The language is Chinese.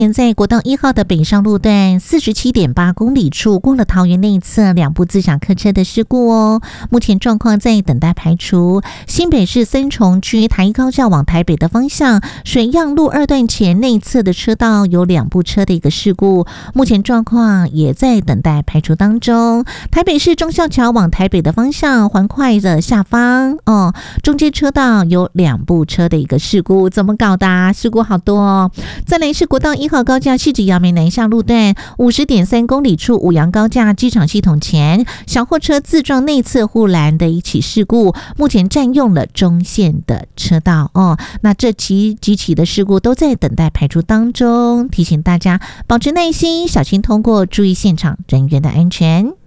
现在国道1号的北上路段47.8公里处过了桃园内侧2部自小客车的事故哦，目前状况在等待排除。新北市三重区台一高架往台北的方向，水漾路2段前内侧的车道有2部车的一个事故，目前状况也在等待排除当中。台北市忠孝桥往台北的方向环快的下方中间车道有2部车的一个事故，怎么搞的啊？事故好多哦。再来是国道1号高架汐止阳明南下路段50.3公里处五羊高架机场系统前，小货车自撞内侧护栏的一起事故，目前占用了中线的车道那这几起的事故都在等待排除当中，提醒大家保持耐心，小心通过，注意现场人员的安全。